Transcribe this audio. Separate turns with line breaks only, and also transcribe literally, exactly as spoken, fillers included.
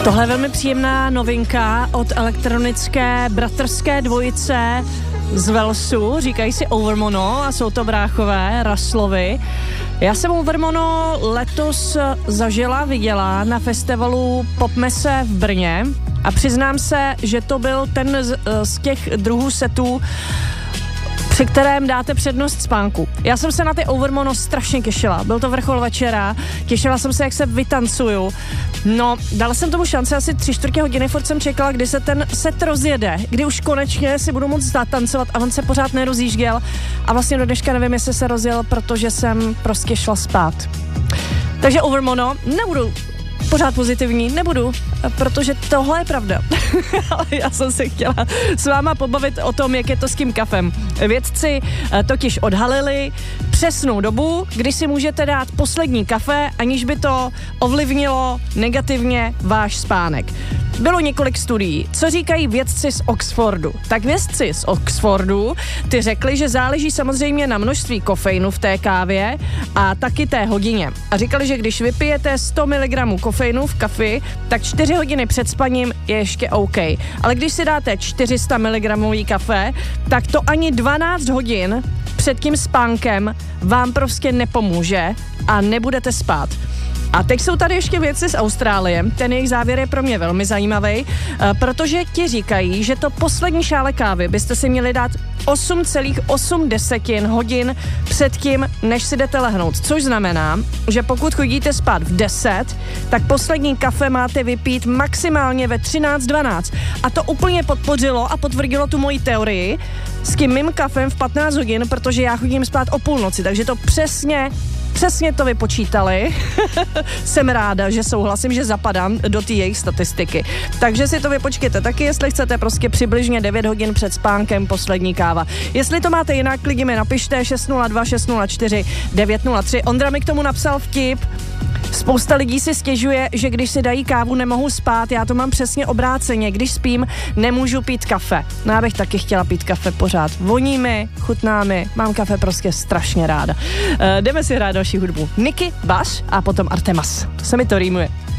Tohle je velmi příjemná novinka od elektronické bratrské dvojice z Walesu, říkají si Overmono a jsou to bráchové, Russellovi. Já jsem Overmono letos zažila, viděla na festivalu Popmese v Brně a přiznám se, že to byl ten z, z těch druhů setů, při kterém dáte přednost spánku. Já jsem se na ty Overmono strašně těšila. Byl to vrchol večera, těšila jsem se, jak se vytancuju. No, dala jsem tomu šanci asi tři čtvrtě hodiny, furt jsem čekala, kdy se ten set rozjede, kdy už konečně si budu moct zatancovat a on se pořád nerozjížděl a vlastně do dneška nevím, jestli se rozjel, protože jsem prostě šla spát. Takže Overmono, nebudu pořád pozitivní, nebudu, protože tohle je pravda. Ale já jsem se chtěla s váma pobavit o tom, jak je to s tím kafem. Vědci totiž odhalili přesnou dobu, kdy si můžete dát poslední kafe, aniž by to ovlivnilo negativně váš spánek. Bylo několik studií. Co říkají vědci z Oxfordu? Tak vědci z Oxfordu ty řekli, že záleží samozřejmě na množství kofeinu v té kávě a taky té hodině. A říkali, že když vypijete sto miligramů kofeinu v kafi, tak čtyři hodiny před spaním je ještě OK. Ale když si dáte čtyři sta miligramů kafe, tak to ani dvanáct hodin před tím spánkem vám prostě nepomůže a nebudete spát. A teď jsou tady ještě věci z Austrálie, ten jejich závěr je pro mě velmi zajímavý, protože ti říkají, že to poslední šále kávy byste si měli dát osm celá osm desetin hodin před tím, než si jdete lehnout. Což znamená, že pokud chodíte spát v deset, tak poslední kafe máte vypít maximálně ve třináct dvanáct. A to úplně podpořilo a potvrdilo tu moji teorii s tím mým kafem v patnáct hodin, protože já chodím spát o půlnoci, takže to přesně Přesně to vypočítali. Jsem ráda, že souhlasím, že zapadám do té jejich statistiky. Takže si to vypočkejte taky, jestli chcete prostě přibližně devět hodin před spánkem poslední káva. Jestli to máte jinak, lidi mi napište šest nula dva šest nula čtyři devět nula tři. Ondra mi k tomu napsal vtip. Spousta lidí si stěžuje, že když si dají kávu, nemohou spát. Já to mám přesně obráceně. Když spím, nemůžu pít kafe. No já bych taky chtěla pít kafe pořád. Voní mi, chutná mi, mám kafe prostě strašně ráda. Uh, jdeme si hrát další hudbu. Nicky, Baš a potom Artemas. To se mi to rýmuje.